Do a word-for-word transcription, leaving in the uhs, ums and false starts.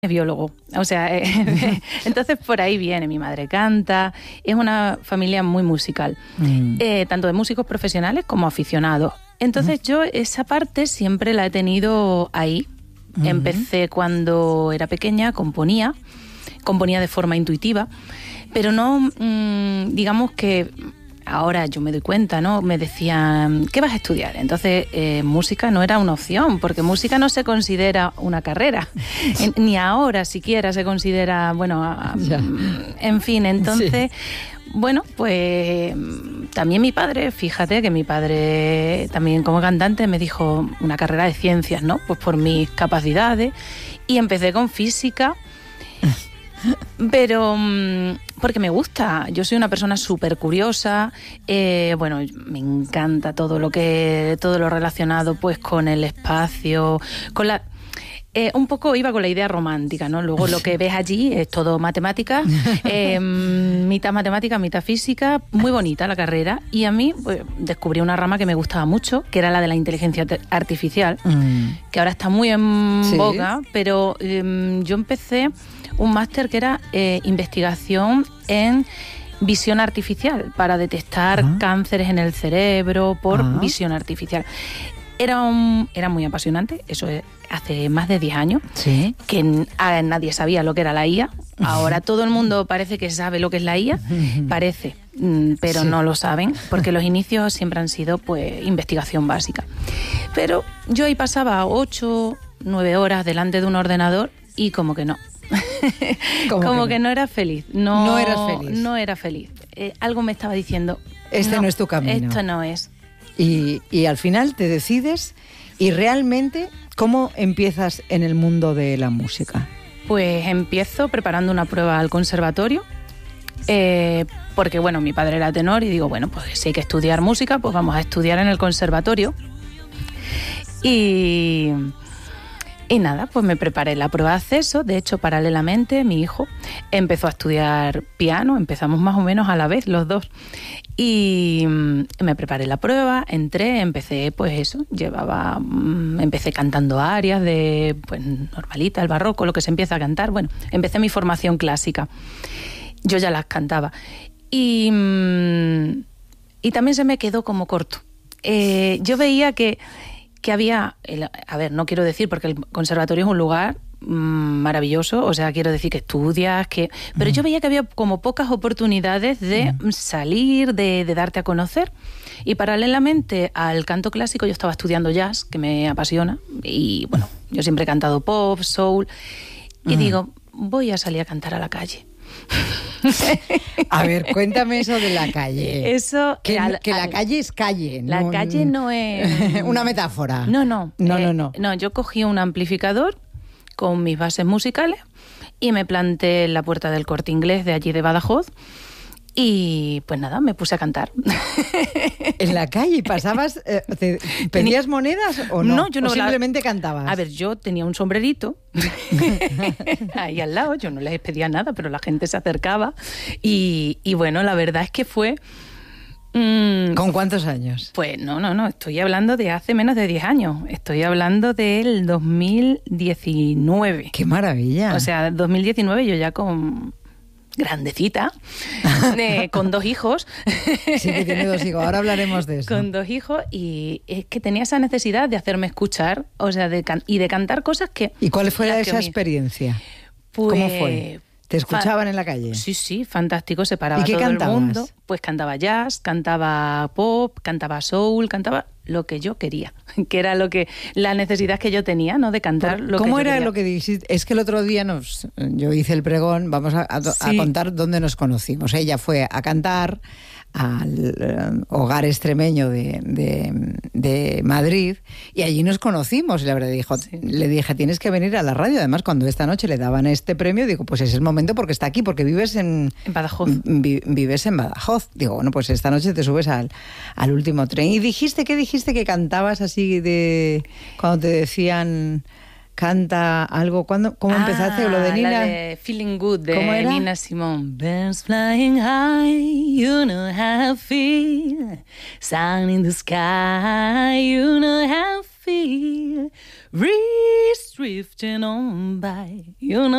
es biólogo, o sea, eh, entonces por ahí viene, mi madre canta, es una familia muy musical, mm. eh, tanto de músicos profesionales como aficionados. Entonces uh-huh. yo esa parte siempre la he tenido ahí. Uh-huh. Empecé cuando era pequeña, componía, componía de forma intuitiva, pero no, mmm, digamos que... Ahora yo me doy cuenta, ¿no? Me decían, ¿qué vas a estudiar? Entonces, eh, música no era una opción, porque música no se considera una carrera. En, ni ahora siquiera se considera, bueno, a, en fin, entonces... Sí. Bueno, pues también mi padre, fíjate que mi padre también como cantante me dijo una carrera de ciencias, ¿no? Pues por mis capacidades. Y empecé con física... Pero porque me gusta, yo soy una persona súper curiosa, eh, bueno, me encanta todo lo que todo lo relacionado pues con el espacio, con la eh, un poco iba con la idea romántica, ¿no? Luego lo que ves allí es todo matemática, eh, mitad matemática, mitad física, muy bonita la carrera, y a mí pues, descubrí una rama que me gustaba mucho, que era la de la inteligencia artificial, mm. que ahora está muy en ¿Sí? boga, pero eh, yo empecé un máster que era eh, investigación en visión artificial para detectar uh-huh. cánceres en el cerebro por uh-huh. visión artificial. Era, un, era muy apasionante, eso es hace más de diez años, ¿Sí? que a, nadie sabía lo que era la I A. Ahora uh-huh. todo el mundo parece que sabe lo que es la I A, uh-huh. parece, pero sí. no lo saben, porque los inicios siempre han sido pues investigación básica. Pero yo ahí pasaba ocho, nueve horas delante de un ordenador y como que no. como que no? que no era feliz. No, no eras feliz. No era feliz. Eh, algo me estaba diciendo... Este no, no es tu camino. Esto no es. Y, y al final te decides y realmente, ¿cómo empiezas en el mundo de la música? Pues empiezo preparando una prueba al conservatorio, eh, porque bueno, mi padre era tenor y digo, bueno, pues si hay que estudiar música, pues vamos a estudiar en el conservatorio. Y... Y nada, pues me preparé la prueba de acceso. De hecho, paralelamente, mi hijo empezó a estudiar piano. Empezamos más o menos a la vez, los dos. Y me preparé la prueba, entré, empecé, pues eso, llevaba... Empecé cantando arias de, pues, normalita, el barroco, lo que se empieza a cantar. Bueno, empecé mi formación clásica. Yo ya las cantaba. Y, y también se me quedó como corto. Eh, yo veía que... que había, el, a ver, no quiero decir, porque el conservatorio es un lugar mmm, maravilloso, o sea, quiero decir que estudias, que pero mm. yo veía que había como pocas oportunidades de mm. salir, de, de darte a conocer. Y paralelamente al canto clásico yo estaba estudiando jazz, que me apasiona, y bueno, yo siempre he cantado pop, soul, y mm. digo, voy a salir a cantar a la calle. A ver, cuéntame eso de la calle. Eso que, al, que la al, calle es calle. La no, calle no es una metáfora. No, no, no, eh, no, no. No, yo cogí un amplificador con mis bases musicales y me planté en la puerta del Corte Inglés de allí de Badajoz. Y pues nada, me puse a cantar. ¿En la calle pasabas? Eh, te, ¿Pedías monedas o no? No, yo no. ¿O simplemente la... cantabas? A ver, yo tenía un sombrerito ahí al lado, yo no les pedía nada, pero la gente se acercaba. Y, y bueno, la verdad es que fue... Mmm, ¿Con cuántos años? Pues no, no, no, estoy hablando de hace menos de diez años. Estoy hablando del dos mil diecinueve. ¡Qué maravilla! O sea, dos mil diecinueve yo ya con... grandecita, eh, con dos hijos. Sí, que tiene dos hijos, ahora hablaremos de eso. Con dos hijos, y es que tenía esa necesidad de hacerme escuchar, o sea, de can- y de cantar cosas que... ¿Y cuál fue esa mí... experiencia? Pues... ¿Cómo fue? ¿Te escuchaban en la calle? Sí, sí, fantástico, se paraba ¿Y qué todo cantabas? el mundo. Pues cantaba jazz, cantaba pop, cantaba soul, cantaba lo que yo quería, que era lo que la necesidad que yo tenía, ¿no? De cantar lo que yo quería. ¿Cómo era lo que dijiste? Es que el otro día nos, yo hice el pregón, vamos a, a, sí. a contar dónde nos conocimos. Ella fue a cantar al uh, hogar extremeño de, de, de Madrid y allí nos conocimos y la verdad dijo, sí. le dije, tienes que venir a la radio. Además, cuando esta noche le daban este premio, digo, pues es el momento porque está aquí, porque vives en, en Badajoz. Vi, vives en Badajoz. Digo, bueno, pues esta noche te subes al, al último tren. Y dijiste, ¿qué dijiste que cantabas así de cuando te decían... Canta algo, ¿cuándo, ¿cómo ah, empezaste? Lo de Nina. La de Feeling Good de ¿Cómo era? Nina Simone. Birds flying high, you know how I feel. Sun in the sky, you know how I feel. Breeze drifting on by, you know.